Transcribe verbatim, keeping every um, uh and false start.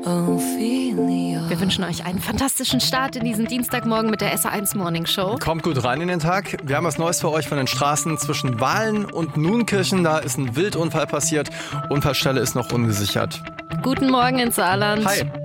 Ophelia. Wir wünschen euch einen fantastischen Start in diesen Dienstagmorgen mit der S A eins Morning Show. Kommt gut rein in den Tag. Wir haben was Neues für euch von den Straßen zwischen Wahlen und Nuenkirchen. Da ist ein Wildunfall passiert. Unfallstelle ist noch ungesichert. Guten Morgen ins Saarland. Hi.